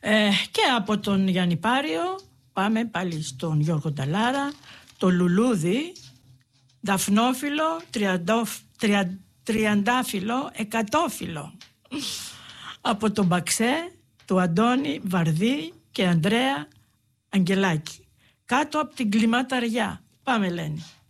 Και από τον Γιάννη Πάριο πάμε πάλι στον Γιώργο Νταλάρα, το λουλούδι, δαφνόφυλλο, τριαντάφυλλο, εκατόφυλλο. Από τον Μπαξέ, του Αντώνη Βαρδί και Ανδρέα Αγγελάκη. Κάτω από την κλιματαριά. Πάμε, Ελένη.